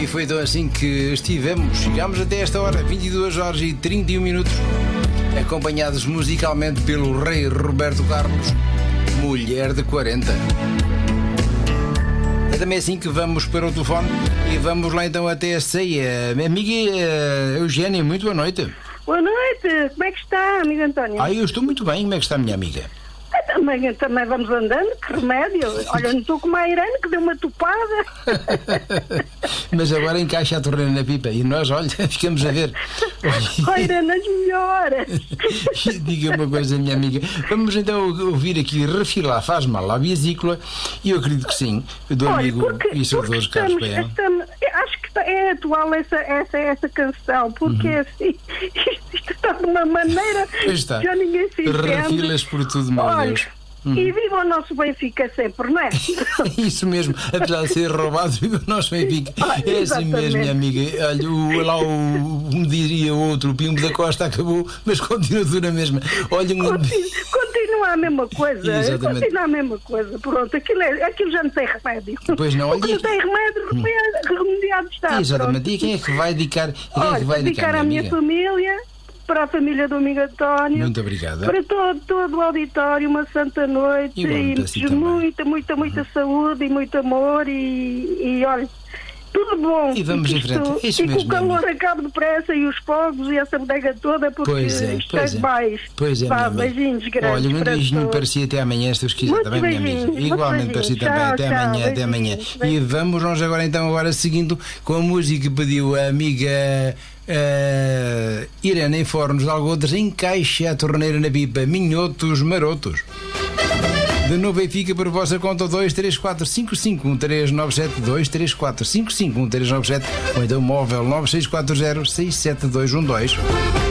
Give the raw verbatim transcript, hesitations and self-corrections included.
E foi então assim que estivemos. Chegámos até esta hora, vinte e duas horas e trinta e um minutos, acompanhados musicalmente pelo rei Roberto Carlos, Mulher de quarenta. É também assim que vamos para o telefone e vamos lá então até a ceia. Minha amiga uh, Eugénia, muito boa noite. Boa noite, como é que está, amigo António? Ah, eu estou muito bem, como é que está a minha amiga? Também, também vamos andando, que remédio. Olha, não estou como a Irene, que deu uma topada. Mas agora encaixa a torneira na pipa e nós, olha, ficamos a ver. A Irene as melhores. Diga uma coisa, minha amiga. Vamos então ouvir aqui Refilar faz mal à vesícula, e eu acredito que sim, do Olha, amigo porque, e saudoso porque Carlos estamos, Peão. estamos, acho que é atual essa, essa, essa canção, porque Uhum. assim, isto, isto está de uma maneira Pois está. que já ninguém se entende. Refilas por tudo, meu Olha, Deus. E viva o nosso Benfica sempre, não é? Isso mesmo, apesar de ser roubado, viva o nosso Benfica. Ah, É assim mesmo, exatamente. minha amiga. Olha, o, lá o, um diria outro, o Pimbo da Costa acabou, mas continua tudo a mesma. Olha, um... Continua, continua a mesma coisa. Exatamente. Continua a mesma coisa. Pronto, aquilo, é, aquilo já não tem remédio. Pois não, olha, O que não tem remédio, remédio, remediado está. Exatamente. Pronto. E quem é que vai dedicar? Quem é Olha, que vai dedicar, dedicar à minha amiga? família, para a família do amigo António. Muito obrigada. Para todo, todo o auditório, uma santa noite. Igualmente E para si muita, muita, muita Uhum. saúde e muito amor. E, e olha, tudo bom. E vamos que em frente. isto- Isso e mesmo, que o calor amiga. acabe depressa e os fogos e essa bodega toda, porque Pois é, isto pois é é. demais. Pois é, Vá, minha amiga. beijinhos grandes. Olha, um para beijinho todos. para si até amanhã, se Deus quiser, Muito também, minha beijinhos, amiga. muito Igualmente para si beijinhos. também, Tchau, até tchau, amanhã, até amanhã. beijinhos, E beijinhos. vamos nós agora então, agora seguindo com a música que pediu a amiga uh, Irene em Fornos de Algodres, encaixa a torneira na pipa, minhotos marotos. De novo Benfica por vossa conta dois três quatro cinco cinco um três nove sete dois três quatro cinco cinco um três nove sete ou então móvel nove seis quatro zero seis sete dois um dois.